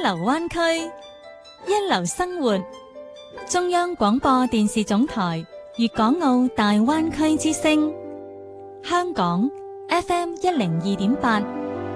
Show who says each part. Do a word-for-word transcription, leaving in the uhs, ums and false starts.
Speaker 1: 流灣區，一流生活。中央廣播電視總台粵港澳大灣區之聲，香港 F M 一零二點八。